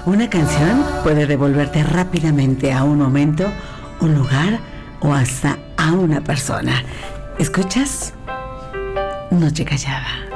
Una canción puede devolverte rápidamente a un momento, un lugar o hasta a una persona. ¿Escuchas? Noche Callada.